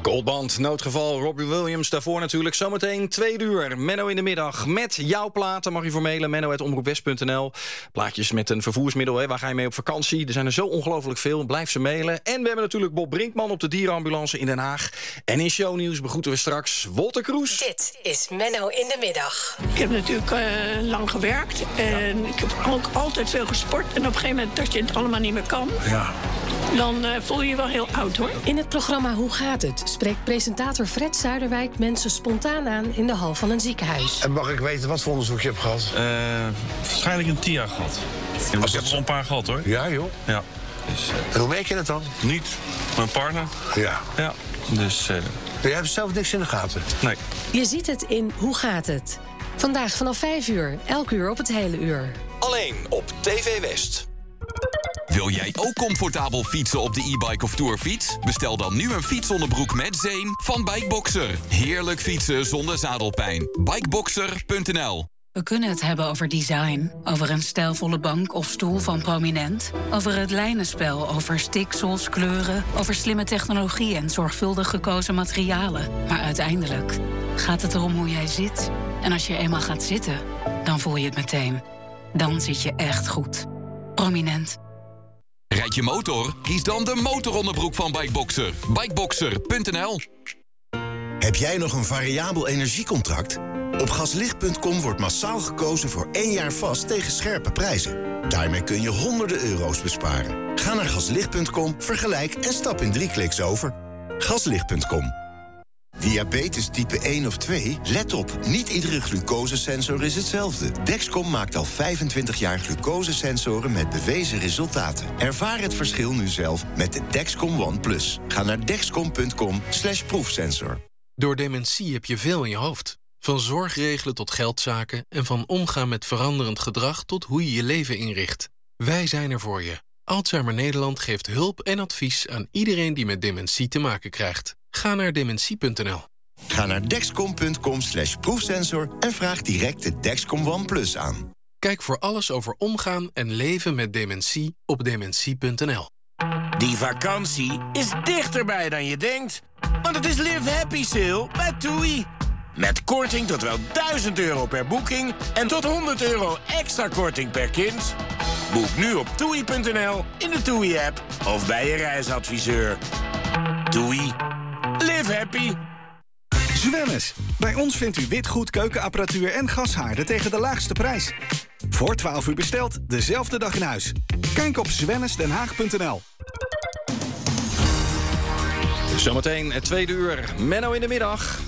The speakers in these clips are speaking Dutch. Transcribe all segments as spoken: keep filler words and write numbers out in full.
Goldband, noodgeval, Robbie Williams. Daarvoor natuurlijk zometeen tweede uur. Menno in de middag met jouw platen. Mag je voor mailen, menno at omroep west punt n l. Plaatjes met een vervoersmiddel, hè. Waar ga je mee op vakantie? Er zijn er zo ongelooflijk veel. Blijf ze mailen. En we hebben natuurlijk Bob Brinkman op de dierenambulance in Den Haag. En in shownieuws begroeten we straks Wolter Kroes. Dit is Menno in de middag. Ik heb natuurlijk uh, lang gewerkt. En ik heb ook altijd veel gesport. En op een gegeven moment dat je het allemaal niet meer kan... Ja. dan uh, voel je je wel heel oud, hoor. In het programma Hoe gaat het? Spreekt presentator Fred Zuiderwijk mensen spontaan aan in de hal van een ziekenhuis. En mag ik weten wat voor onderzoek je hebt gehad? Uh, waarschijnlijk een T I A gehad. Ik heb er al een paar gehad, hoor. Ja, joh. Ja. Dus, uh, en hoe merk je dat dan? Niet. Mijn partner. Ja. Ja. Dus... Uh, je hebt zelf niks in de gaten? Nee. Je ziet het in Hoe gaat het? Vandaag vanaf vijf uur. Elk uur op het hele uur. Alleen op T V West. Wil jij ook comfortabel fietsen op de e-bike of tourfiets? Bestel dan nu een fietsonderbroek met zeem van Bikeboxer. Heerlijk fietsen zonder zadelpijn. Bikeboxer punt n l. We kunnen het hebben over design, over een stijlvolle bank of stoel van Prominent, over het lijnenspel, over stiksels, kleuren, over slimme technologie en zorgvuldig gekozen materialen. Maar uiteindelijk gaat het erom hoe jij zit. En als je eenmaal gaat zitten, dan voel je het meteen. Dan zit je echt goed. Prominent. Rijd je motor? Kies dan de motoronderbroek van Bikeboxer. Bikeboxer punt n l. Heb jij nog een variabel energiecontract? Op gaslicht punt com wordt massaal gekozen voor één jaar vast tegen scherpe prijzen. Daarmee kun je honderden euro's besparen. Ga naar gaslicht punt com, vergelijk en stap in drie kliks over. gaslicht punt com. Diabetes type één of twee? Let op, niet iedere glucosesensor is hetzelfde. Dexcom maakt al vijfentwintig jaar glucosesensoren met bewezen resultaten. Ervaar het verschil nu zelf met de Dexcom One Plus. Ga naar dexcom punt com slash proefsensor. Door dementie heb je veel in je hoofd. Van zorgregelen tot geldzaken en van omgaan met veranderend gedrag tot hoe je je leven inricht. Wij zijn er voor je. Alzheimer Nederland geeft hulp en advies aan iedereen die met dementie te maken krijgt. Ga naar dementie punt n l. Ga naar dexcom punt com slash proefsensor en vraag direct de Dexcom One Plus aan. Kijk voor alles over omgaan en leven met dementie op dementie punt n l. Die vakantie is dichterbij dan je denkt. Want het is Live Happy Sale bij TUI. Met korting tot wel duizend euro per boeking en tot honderd euro extra korting per kind. Boek nu op toei punt n l, in de TUI-app of bij je reisadviseur. TUI. Live happy. Zwemmes. Bij ons vindt u witgoed, keukenapparatuur en gashaarden tegen de laagste prijs. Voor twaalf uur besteld, dezelfde dag in huis. Kijk op zwemmes den haag punt n l. Zometeen het tweede uur. Menno in de middag.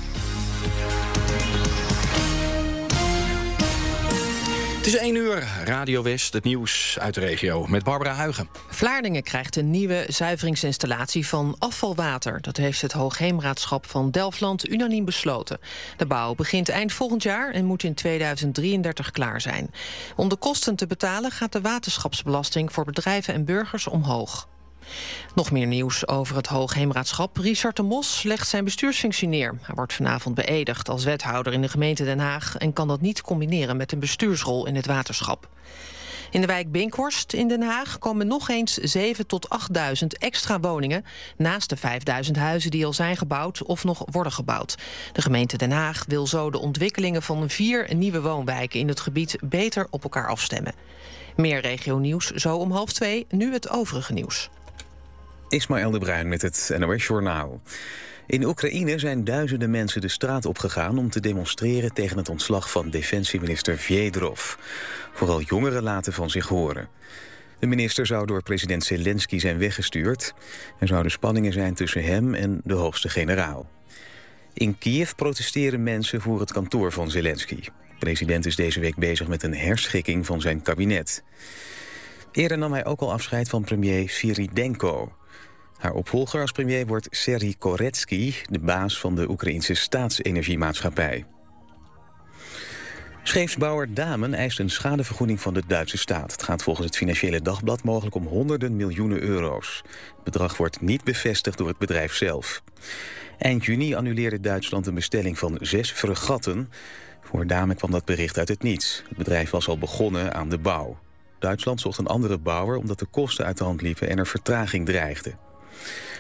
Het is één uur, Radio West, het nieuws uit de regio, met Barbara Huigen. Vlaardingen krijgt een nieuwe zuiveringsinstallatie van afvalwater. Dat heeft het Hoogheemraadschap van Delfland unaniem besloten. De bouw begint eind volgend jaar en moet in tweeduizend drieëndertig klaar zijn. Om de kosten te betalen gaat de waterschapsbelasting voor bedrijven en burgers omhoog. Nog meer nieuws over het Hoogheemraadschap. Richard de Mos legt zijn bestuursfunctie neer. Hij wordt vanavond beëdigd als wethouder in de gemeente Den Haag en kan dat niet combineren met een bestuursrol in het waterschap. In de wijk Binkhorst in Den Haag komen nog eens zeven tot achtduizend extra woningen, naast de vijfduizend huizen die al zijn gebouwd of nog worden gebouwd. De gemeente Den Haag wil zo de ontwikkelingen van vier nieuwe woonwijken in het gebied beter op elkaar afstemmen. Meer regionieuws zo om half twee, nu het overige nieuws. Ismaël de Bruin met het N O S Journaal. In Oekraïne zijn duizenden mensen de straat opgegaan om te demonstreren tegen het ontslag van defensieminister Vjedrov. Vooral jongeren laten van zich horen. De minister zou door president Zelensky zijn weggestuurd. Er zouden spanningen zijn tussen hem en de hoogste generaal. In Kiev protesteren mensen voor het kantoor van Zelensky. De president is deze week bezig met een herschikking van zijn kabinet. Eerder nam hij ook al afscheid van premier Sviridenko. Haar opvolger als premier wordt Serhij Koretsky, de baas van de Oekraïnse staatsenergiemaatschappij. Scheepsbouwer Damen eist een schadevergoeding van de Duitse staat. Het gaat volgens het Financiële Dagblad mogelijk om honderden miljoenen euro's. Het bedrag wordt niet bevestigd door het bedrijf zelf. Eind juni annuleerde Duitsland een bestelling van zes fregatten. Voor Damen kwam dat bericht uit het niets. Het bedrijf was al begonnen aan de bouw. Duitsland zocht een andere bouwer omdat de kosten uit de hand liepen en er vertraging dreigde.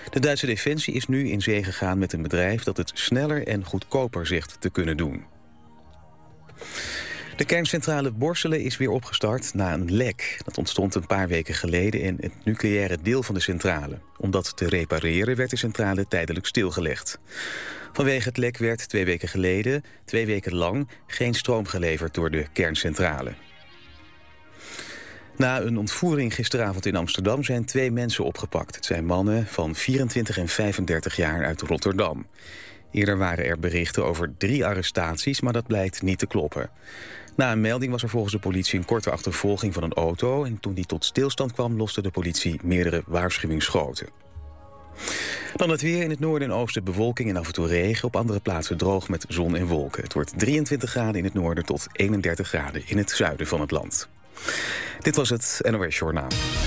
De Duitse Defensie is nu in zee gegaan met een bedrijf dat het sneller en goedkoper zegt te kunnen doen. De kerncentrale Borselen is weer opgestart na een lek. Dat ontstond een paar weken geleden in het nucleaire deel van de centrale. Om dat te repareren werd de centrale tijdelijk stilgelegd. Vanwege het lek werd twee weken geleden, twee weken lang, geen stroom geleverd door de kerncentrale. Na een ontvoering gisteravond in Amsterdam zijn twee mensen opgepakt. Het zijn mannen van vierentwintig en vijfendertig jaar uit Rotterdam. Eerder waren er berichten over drie arrestaties, maar dat blijkt niet te kloppen. Na een melding was er volgens de politie een korte achtervolging van een auto en toen die tot stilstand kwam loste de politie meerdere waarschuwingsschoten. Dan het weer. In het noorden en oosten bewolking en af en toe regen. Op andere plaatsen droog met zon en wolken. Het wordt drieëntwintig graden in het noorden tot eenendertig graden in het zuiden van het land. Dit was het N O S Journaal.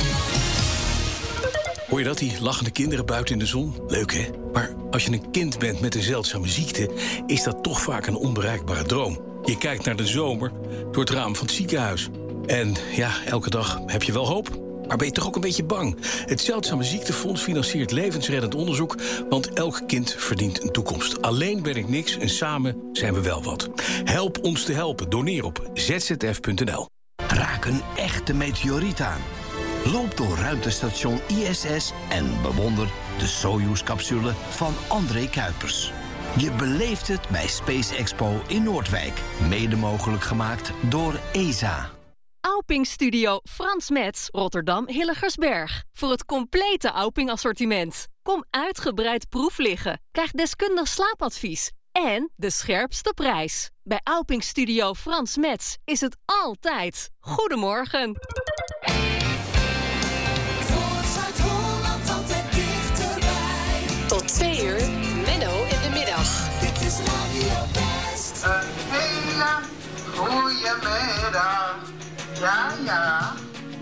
Hoor je dat, die lachende kinderen buiten in de zon? Leuk, hè? Maar als je een kind bent met een zeldzame ziekte, is dat toch vaak een onbereikbare droom. Je kijkt naar de zomer door het raam van het ziekenhuis. En ja, elke dag heb je wel hoop. Maar ben je toch ook een beetje bang? Het Zeldzame Ziektefonds financiert levensreddend onderzoek, want elk kind verdient een toekomst. Alleen ben ik niks en samen zijn we wel wat. Help ons te helpen. Doneer op z z f punt n l. Raak een echte meteoriet aan. Loop door ruimtestation I S S en bewonder de Soyuz-capsule van André Kuipers. Je beleeft het bij Space Expo in Noordwijk. Mede mogelijk gemaakt door E S A. Auping Studio Frans Metz, Rotterdam Hilligersberg. Voor het complete Auping assortiment. Kom uitgebreid proef liggen. Krijg deskundig slaapadvies. En de scherpste prijs. Bij Auping Studio Frans Metz is het altijd. Goedemorgen. Tot twee uur, Menno in de middag. Dit is Radio West. Een hele goede middag. Ja, ja.